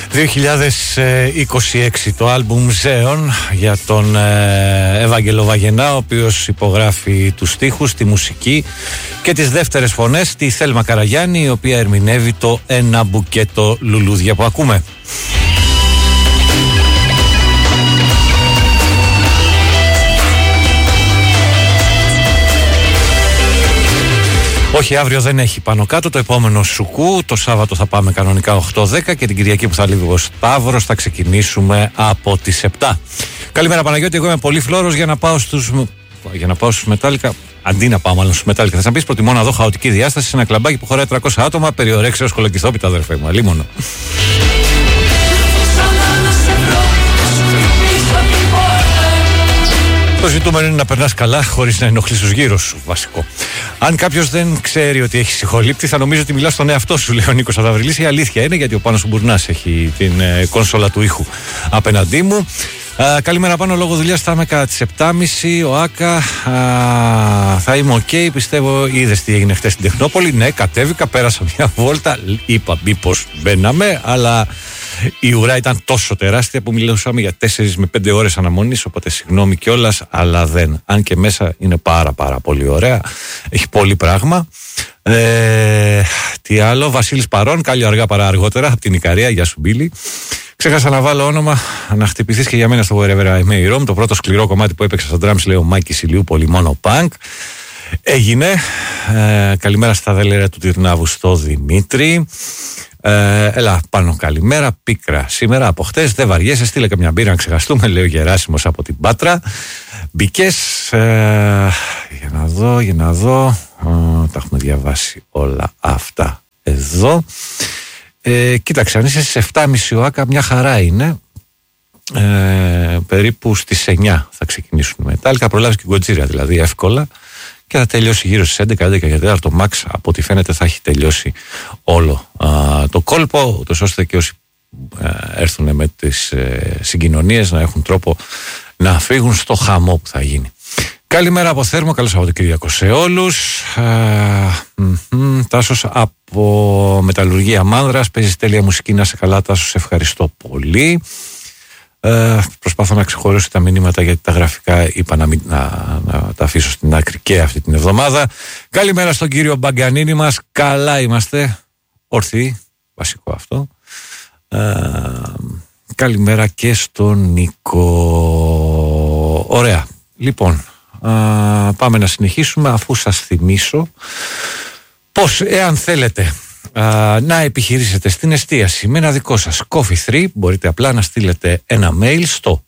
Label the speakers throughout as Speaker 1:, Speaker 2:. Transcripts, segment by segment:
Speaker 1: 2026 το άλμπουμ Ζέων για τον Ευάγγελο Βαγενά, ο οποίος υπογράφει τους στίχους, τη μουσική και τις δεύτερες φωνές, τη Θέλμα Καραγιάννη, η οποία ερμηνεύει το Ένα μπουκέτο λουλούδια που ακούμε. Όχι, αύριο δεν έχει πάνω κάτω. Το επόμενο σουκού, το Σάββατο θα πάμε κανονικά 8-10 και την Κυριακή που θα λείπει ο Σταύρος θα ξεκινήσουμε από τις 7. Καλημέρα Παναγιώτη, εγώ είμαι πολύ φλόρος για να πάω στους Μετάλλικα. Αντί να πάω μάλλον στους Μετάλλικα, θα σας πεις προτιμώ να δω χαοτική διάσταση σε ένα κλαμπάκι που χωράει 300 άτομα, περιορέξεως κολοκυθόπιτα αδερφέ μου, αλίμονο. Το ζητούμενο είναι να περνάς καλά χωρίς να ενοχλείς τους γύρω σου, βασικό. Αν κάποιος δεν ξέρει ότι έχει συγχολήπτη, θα νομίζει ότι μιλάς στον εαυτό σου, λέει ο Νίκος Αδαυριλής. Η αλήθεια είναι, γιατί ο Πάνος Μπουρνάς έχει την κόνσολα του ήχου απέναντί μου. Καλημέρα Πάνο, λόγω δουλειάς θα είμαι κατά τις 7.30. Ο Άκα, θα είμαι οκ, πιστεύω. Είδες τι έγινε χτες στην Τεχνόπολη? Ναι, κατέβηκα, πέρασα μια βόλτα. Είπα μήπως μπαίναμε, αλλά η ουρά ήταν τόσο τεράστια που μιλούσαμε για 4 με 5 ώρες αναμονής, οπότε συγγνώμη κιόλας, αλλά δεν. Αν και μέσα είναι πάρα πολύ ωραία, έχει πολύ πράγμα. Τι άλλο, Βασίλης Παρών, κάλλιο αργά παρά αργότερα, από την Ικαρία, γεια σου Μπίλη. Ξέχασα να βάλω όνομα, να χτυπηθείς και για μένα στο Wherever I May Roam. Το πρώτο σκληρό κομμάτι που έπαιξα στο drums, λέει ο Μάκης Ηλιούπολη, μόνο punk. Έγινε. Καλημέρα στα δελέρα του Τυρνάβου στο Δημήτρη. Έλα Πάνω, καλημέρα. Πίκρα σήμερα από χτες, δεν βαριέσαι, στείλε και μια μπύρα να ξεχαστούμε, λέει ο Γεράσιμος από την Πάτρα. Μπικές, για να δω, τα έχουμε διαβάσει όλα αυτά εδώ. Κοίταξε, αν είσαι στις 7.30 ο Άκα, μια χαρά είναι. Περίπου στις 9 θα ξεκινήσουν μετά. Θα προλάβεις και Γκοτζίρα δηλαδή εύκολα και θα τελειώσει γύρω στις 11 και 4 το Max. Από ό,τι φαίνεται θα έχει τελειώσει όλο το κόλπο, ούτως ώστε και όσοι έρθουν με τις συγκοινωνίες να έχουν τρόπο να φύγουν στο χαμό που θα γίνει. Καλημέρα από Θέρμο, καλό Σαββατοκύριακο σε όλους. Τάσος από Μεταλλουργία Μάνδρας, παίζεις τέλεια μουσική, να σε καλά Τάσος, σε ευχαριστώ πολύ. Προσπαθώ να ξεχωρίσω τα μηνύματα γιατί τα γραφικά είπα να τα αφήσω στην άκρη και αυτή την εβδομάδα. Καλημέρα στον κύριο Μπαγκανίνη μας, καλά είμαστε, ορθοί, βασικό αυτό. Καλημέρα και στον Νίκο. Ωραία, λοιπόν, πάμε να συνεχίσουμε, αφού σας θυμίσω πως εάν θέλετε να επιχειρήσετε στην εστίαση με ένα δικό σας Coffee 3, μπορείτε απλά να στείλετε ένα mail στο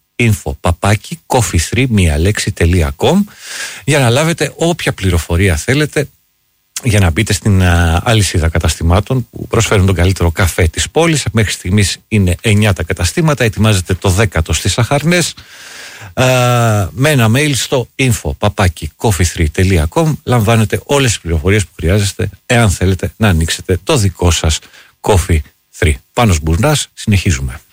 Speaker 1: info@coffee3.com για να λάβετε όποια πληροφορία θέλετε για να μπείτε στην αλυσίδα καταστημάτων που προσφέρουν τον καλύτερο καφέ της πόλης. Μέχρι στιγμής είναι 9 τα καταστήματα, ετοιμάζεται το 10ο στις Αχαρνές. Με ένα mail στο info@coffee3.com λαμβάνετε όλες τις πληροφορίες που χρειάζεστε εάν θέλετε να ανοίξετε το δικό σας Coffee 3. Πάνος Μπουρνάς, συνεχίζουμε.